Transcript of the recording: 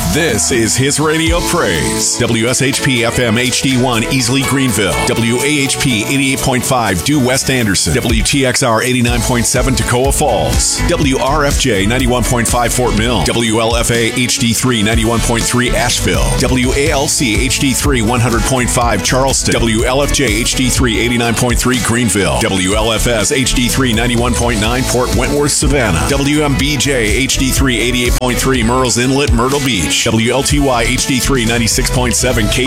This is his radio praise. WSHP FM HD1 Easley Greenville. WAHP 88.5 Due West Anderson. WTXR 89.7 Toccoa Falls. WRFJ 91.5 Fort Mill. WLFA HD3 91.3 Asheville. WALC HD3 100.5 Charleston. WLFJ HD3 89.3 Greenville. WLFS HD3 91.9 Port Wentworth Savannah. WMBJ HD3 88.3 Murrells Inlet Myrtle Beach. WLTY HD3 96.7